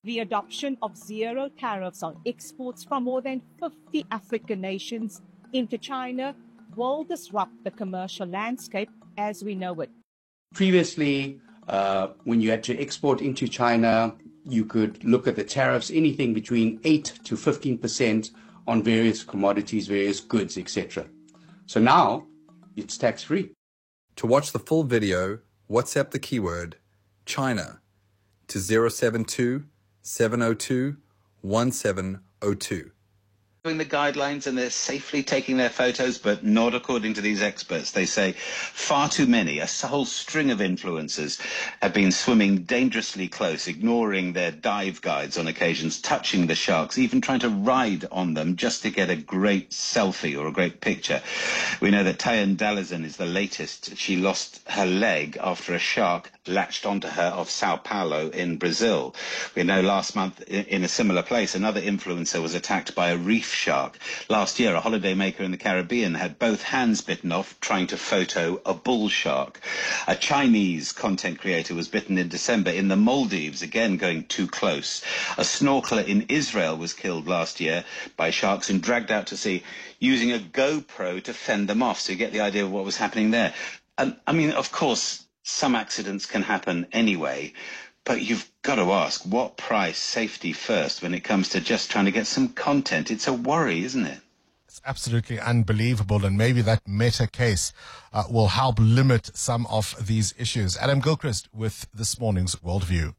The adoption of zero tariffs on exports from more than 50 African nations into China will disrupt the commercial landscape as we know it. Previously, when you had to export into China, you could look at the tariffs, anything between 8 to 15% on various commodities, various goods, etc. So now it's tax-free. To watch the full video, WhatsApp the keyword China to 072 702 1702. The guidelines and they're safely taking their photos, but not according to these experts. They say far too many, a whole string of influencers have been swimming dangerously close, ignoring their dive guides on occasions, touching the sharks, even trying to ride on them just to get a great selfie or a great picture. We know that Tayan Dalizan is the latest. She lost her leg after a shark latched onto her off Sao Paulo in Brazil. We know last month in a similar place, another influencer was attacked by a reef shark. Last year, a holidaymaker in the Caribbean had both hands bitten off trying to photo a bull shark. A Chinese content creator was bitten in December in the Maldives, again going too close. A snorkeler in Israel was killed last year by sharks and dragged out to sea using a GoPro to fend them off. So you get the idea of what was happening there. I mean, of course, some accidents can happen anyway, but you've got to ask, what price safety first when it comes to just trying to get some content? It's a worry, isn't it? It's absolutely unbelievable, and maybe that Meta case will help limit some of these issues. Adam Gilchrist with this morning's Worldview.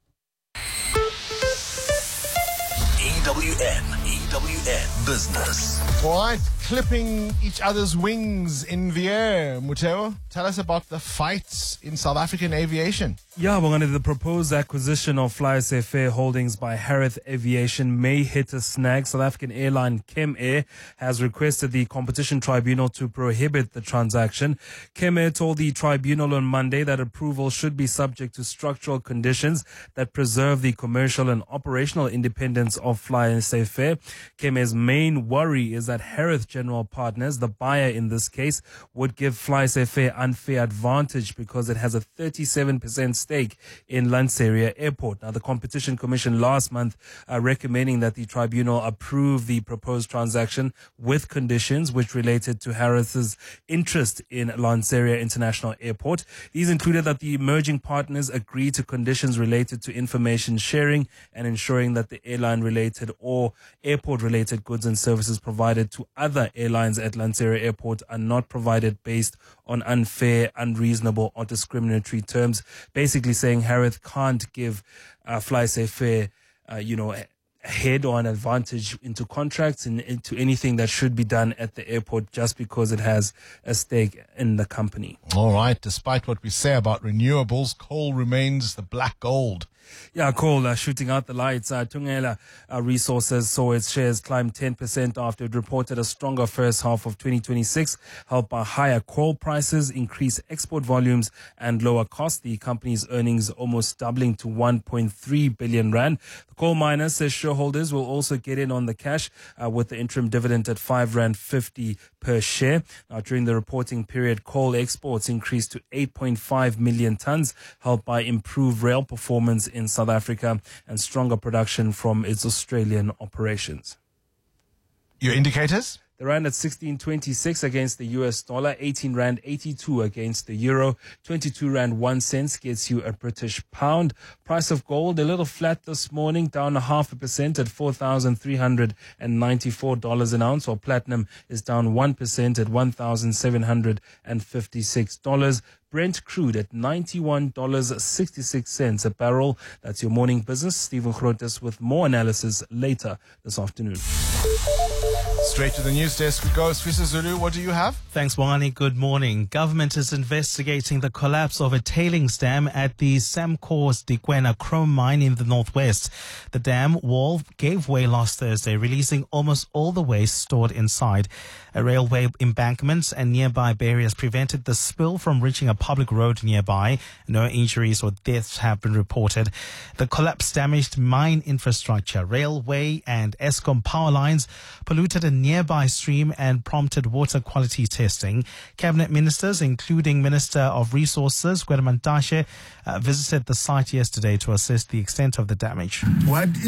EWN Business. All right, clipping each other's wings in the air. Muteo, tell us about the fights in South African aviation. Yeah, the proposed acquisition of FlySafair Holdings by Harith Aviation may hit a snag. South African airline KemAir has requested the Competition Tribunal to prohibit the transaction. KemAir told the tribunal on Monday that approval should be subject to structural conditions that preserve the commercial and operational independence of FlySafair. KemAir's main worry is that Harith General Partners, the buyer in this case, would give FlySafair unfair advantage because it has a 37% stake in Lanseria Airport. Now, the Competition Commission last month recommending that the tribunal approve the proposed transaction with conditions which related to Harith's interest in Lanseria International Airport. These included that the merging partners agree to conditions related to information sharing and ensuring that the airline-related or airport-related goods and services provided to other airlines at Lanseria Airport are not provided based on unfair, unreasonable, or discriminatory terms. Basically saying Harith can't give FlySafair, a head or an advantage into contracts and into anything that should be done at the airport just because it has a stake in the company. All right, despite what we say about renewables, coal remains the black gold. Yeah, coal shooting out the lights. Thungela Resources saw its shares climb 10% after it reported a stronger first half of 2026, helped by higher coal prices, increased export volumes, and lower costs. The company's earnings almost doubling to 1.3 billion rand. The coal miner says shareholders will also get in on the cash with the interim dividend at 5.50 rand per share. Now, during the reporting period, coal exports increased to 8.5 million tons, helped by improved rail performance in South Africa and stronger production from its Australian operations. Your indicators? The rand at 16.26 against the US dollar, 18 rand 82 against the euro, 22 rand 1 cent gets you a British pound. Price of gold a little flat this morning, down 0.5% at $4,394 an ounce, while platinum is down 1% at $1,756. Brent crude at $91.66 a barrel. That's your morning business. Stephen Grotes with more analysis later this afternoon. Straight to the news desk we go. Sfisa Zulu, what do you have? Thanks, Wani. Good morning. Government is investigating the collapse of a tailings dam at the Samcor's Dikwena chrome mine in the northwest. The dam wall gave way last Thursday, releasing almost all the waste stored inside. A railway embankment and nearby barriers prevented the spill from reaching a public road nearby. No injuries or deaths have been reported. The collapse damaged mine infrastructure, railway and Eskom power lines, polluted a nearby stream and prompted water quality testing. Cabinet ministers, including Minister of Resources, Gwede Mantashe, visited the site yesterday to assess the extent of the damage. What